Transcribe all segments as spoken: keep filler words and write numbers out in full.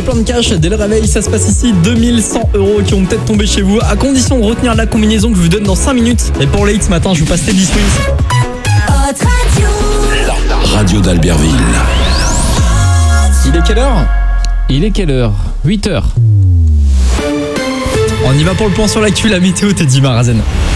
Le plein de cash dès le réveil, ça se passe ici. deux mille cent euros qui vont peut-être tomber chez vous, à condition de retenir la combinaison que je vous donne dans cinq minutes. Et pour les hits ce matin, je vous passe Teddy Swims. La radio d'Albertville. Il est quelle heure ? Il est quelle heure ? huit heures. On y va pour le point sur l'actu, la météo, Teddy Marazen.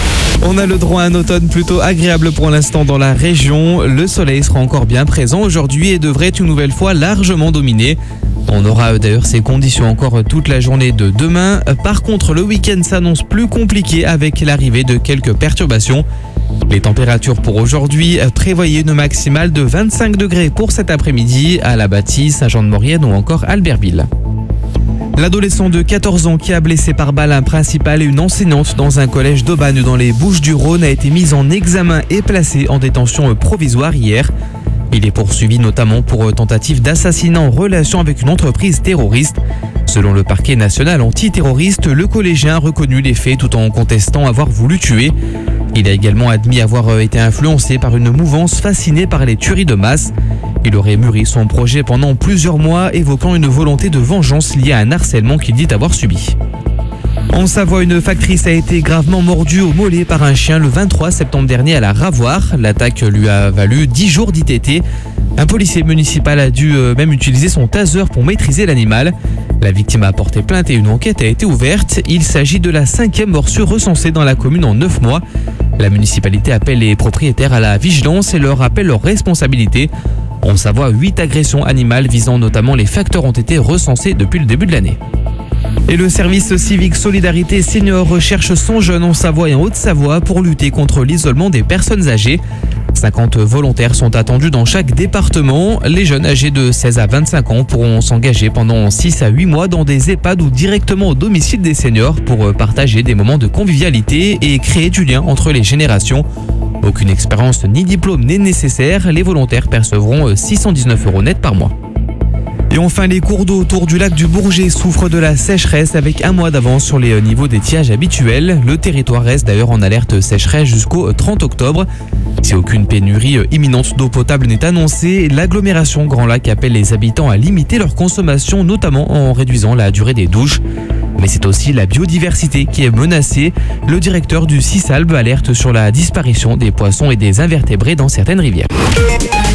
On a le droit à un automne plutôt agréable pour l'instant dans la région. Le soleil sera encore bien présent aujourd'hui et devrait une nouvelle fois largement dominer. On aura d'ailleurs ces conditions encore toute la journée de demain. Par contre, le week-end s'annonce plus compliqué avec l'arrivée de quelques perturbations. Les températures pour aujourd'hui, prévoyez une maximale de vingt-cinq degrés pour cet après-midi à la Bâtisse, Saint-Jean-de-Maurienne ou encore Albertville. L'adolescent de quatorze ans qui a blessé par balle un principal et une enseignante dans un collège d'Aubagne dans les Bouches-du-Rhône a été mis en examen et placé en détention provisoire hier. Il est poursuivi notamment pour tentative d'assassinat en relation avec une entreprise terroriste. Selon le parquet national antiterroriste, le collégien a reconnu les faits tout en contestant avoir voulu tuer. Il a également admis avoir été influencé par une mouvance fascinée par les tueries de masse. Il aurait mûri son projet pendant plusieurs mois, évoquant une volonté de vengeance liée à un harcèlement qu'il dit avoir subi. En Savoie, une factrice a été gravement mordue au mollet par un chien le vingt-trois septembre dernier à la Ravoire. L'attaque lui a valu dix jours d'I T T. Un policier municipal a dû même utiliser son taser pour maîtriser l'animal. La victime a porté plainte et une enquête a été ouverte. Il s'agit de la cinquième morsure recensée dans la commune en neuf mois. La municipalité appelle les propriétaires à la vigilance et leur rappelle leurs responsabilités. En Savoie, huit agressions animales visant notamment les facteurs ont été recensées depuis le début de l'année. Et le service civique Solidarité Senior recherche cent jeunes en Savoie et en Haute-Savoie pour lutter contre l'isolement des personnes âgées. cinquante volontaires sont attendus dans chaque département. Les jeunes âgés de seize à vingt-cinq ans pourront s'engager pendant six à huit mois dans des EHPAD ou directement au domicile des seniors pour partager des moments de convivialité et créer du lien entre les générations. Aucune expérience ni diplôme n'est nécessaire. Les volontaires percevront six cent dix-neuf euros net par mois. Et enfin, les cours d'eau autour du lac du Bourget souffrent de la sécheresse avec un mois d'avance sur les niveaux d'étiage habituels. Le territoire reste d'ailleurs en alerte sécheresse jusqu'au trente octobre. Si aucune pénurie imminente d'eau potable n'est annoncée, l'agglomération Grand Lac appelle les habitants à limiter leur consommation, notamment en réduisant la durée des douches. Mais c'est aussi la biodiversité qui est menacée. Le directeur du Cisalbe alerte sur la disparition des poissons et des invertébrés dans certaines rivières.